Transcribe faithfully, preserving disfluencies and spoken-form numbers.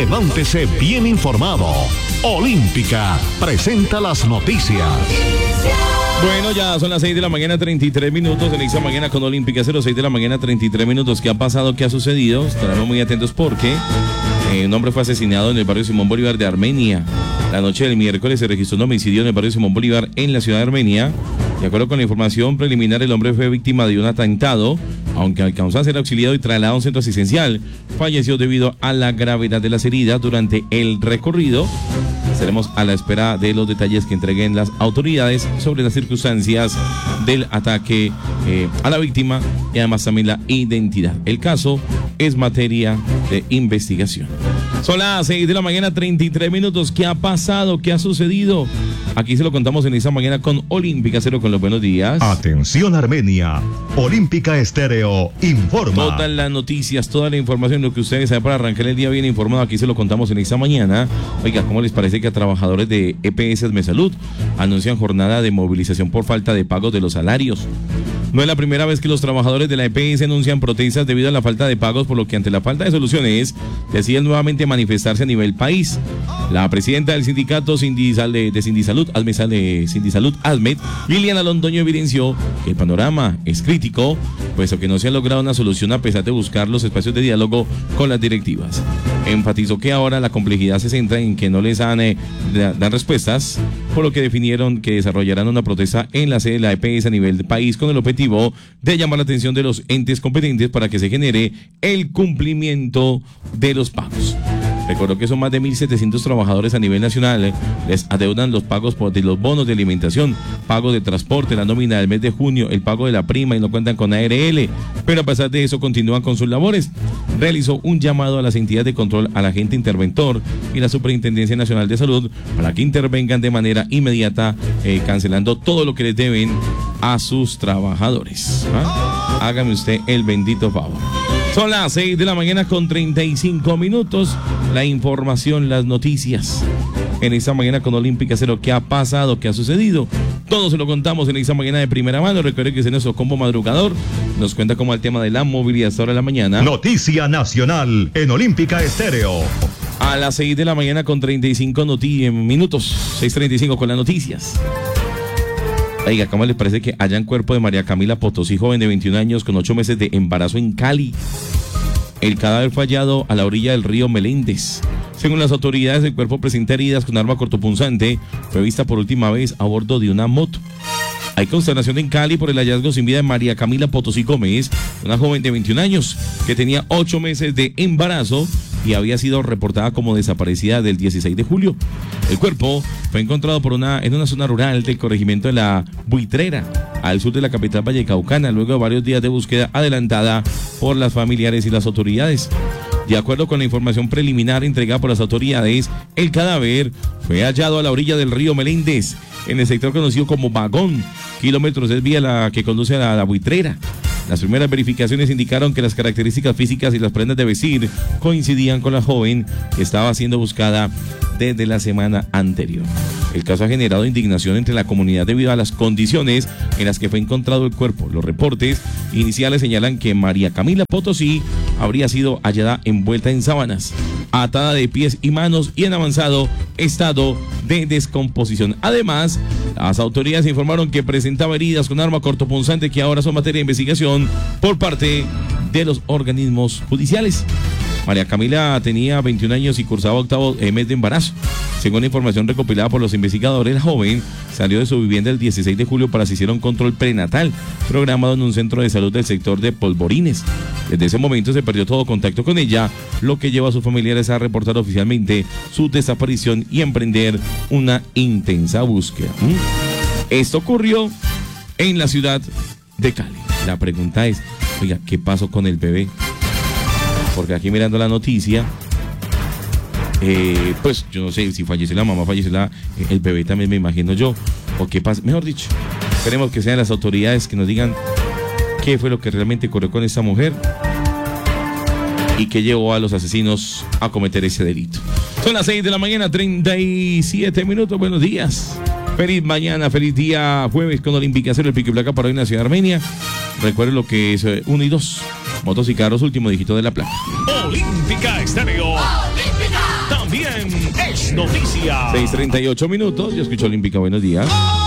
Levántese bien informado. Olímpica presenta las noticias. Bueno, ya son las seis de la mañana, treinta y tres minutos. En esta mañana con Olímpica, cero seis de la mañana, treinta y tres minutos. ¿Qué ha pasado? ¿Qué ha sucedido? Estaremos muy atentos porque eh, un hombre fue asesinado en el barrio Simón Bolívar de Armenia. La noche del miércoles se registró un homicidio en el barrio Simón Bolívar en la ciudad de Armenia. De acuerdo con la información preliminar, el hombre fue víctima de un atentado, aunque alcanzó a ser auxiliado y trasladado a un centro asistencial. Falleció debido a la gravedad de las heridas durante el recorrido. Estaremos a la espera de los detalles que entreguen las autoridades sobre las circunstancias del ataque eh, a la víctima y además también la identidad. El caso es materia de investigación. Son las seis de la mañana, treinta y tres minutos. ¿Qué ha pasado? ¿Qué ha sucedido? Aquí se lo contamos en esta mañana con Olímpica Cero, con los buenos días. Atención Armenia, Olímpica Estéreo informa. Todas las noticias, toda la información, lo que ustedes saben para arrancar el día bien informado, aquí se lo contamos en esta mañana. Oiga, ¿cómo les parece que a trabajadores de E P S Asmesalud anuncian jornada de movilización por falta de pago de los salarios? No es la primera vez que los trabajadores de la E P S anuncian protestas debido a la falta de pagos, por lo que ante la falta de soluciones deciden nuevamente manifestarse a nivel país. La presidenta del sindicato Sindisal de, de Sindisalud, Asmesal de Sindisalud, Asmed, Liliana Londoño, evidenció que el panorama es crítico, puesto que no se ha logrado una solución a pesar de buscar los espacios de diálogo con las directivas. Enfatizó que ahora la complejidad se centra en que no les dan, eh, dan respuestas, por lo que definieron que desarrollarán una protesta en la sede de la E P S a nivel de país con el objetivo de llamar la atención de los entes competentes para que se genere el cumplimiento de los pagos. Recordó que son más de mil setecientos trabajadores a nivel nacional. Les adeudan los pagos por, de los bonos de alimentación, pago de transporte, la nómina del mes de junio, el pago de la prima y no cuentan con A R L. Pero a pesar de eso continúan con sus labores. Realizó un llamado a las entidades de control, al agente interventor y la Superintendencia Nacional de Salud para que intervengan de manera inmediata, eh, cancelando todo lo que les deben a sus trabajadores. ¿Ah? Hágame usted el bendito favor. Son las seis de la mañana con treinta y cinco minutos. La información, las noticias en esta mañana con Olímpica Cero. ¿Qué ha pasado? ¿Qué ha sucedido? Todo se lo contamos en esta mañana de primera mano. Recuerde que es nuestro combo madrugador. Nos cuenta como el tema de la movilidad hasta ahora de la mañana. Noticia nacional en Olímpica Estéreo. A las seis de la mañana con treinta y cinco noti- minutos. seis treinta y cinco con las noticias. Oiga, ¿cómo les parece que hallan cuerpo de María Camila Potosí, joven de veintiún años con ocho meses de embarazo en Cali? El cadáver fue hallado a la orilla del río Meléndez. Según las autoridades, el cuerpo presenta heridas con arma cortopunzante. Fue vista por última vez a bordo de una moto. Hay consternación en Cali por el hallazgo sin vida de María Camila Potosí Gómez, una joven de veintiún años que tenía ocho meses de embarazo y había sido reportada como desaparecida del dieciséis de julio. El cuerpo fue encontrado por una, en una zona rural del corregimiento de la Buitrera, al sur de la capital vallecaucana, luego de varios días de búsqueda adelantada por las familiares y las autoridades. De acuerdo con la información preliminar entregada por las autoridades, el cadáver fue hallado a la orilla del río Meléndez, en el sector conocido como Vagón, kilómetros es vía la que conduce a la, a la Buitrera. Las primeras verificaciones indicaron que las características físicas y las prendas de vestir coincidían con la joven que estaba siendo buscada desde la semana anterior. El caso ha generado indignación entre la comunidad debido a las condiciones en las que fue encontrado el cuerpo. Los reportes iniciales señalan que María Camila Potosí habría sido hallada envuelta en sábanas, atada de pies y manos y en avanzado estado de descomposición. Además, las autoridades informaron que presentaba heridas con arma cortopunzante que ahora son materia de investigación por parte de los organismos judiciales. María Camila tenía veintiún años y cursaba octavo eh, mes de embarazo. Según la información recopilada por los investigadores, la joven salió de su vivienda el dieciséis de julio para asistir a un control prenatal programado en un centro de salud del sector de Polvorines. Desde ese momento se perdió todo contacto con ella, lo que lleva a sus familiares a reportar oficialmente su desaparición y emprender una intensa búsqueda. ¿Mm? Esto ocurrió en la ciudad de Cali. La pregunta es, oiga, ¿qué pasó con el bebé? Porque aquí mirando la noticia, eh, pues yo no sé si falleció la mamá, falleció la, el bebé también, me imagino yo, o qué pasa, mejor dicho, esperemos que sean las autoridades que nos digan qué fue lo que realmente ocurrió con esta mujer y que llevó a los asesinos a cometer ese delito. Son las seis de la mañana, treinta y siete minutos, buenos días. Feliz mañana, feliz día jueves con Olímpica Cero, el pico y placa para hoy en la ciudad de Armenia. Recuerden lo que es uno y dos, motos y carros, último dígito de la placa. Olímpica Estéreo. Olímpica. noticias. seis treinta y ocho minutos. Yo escucho Olímpica. Buenos días.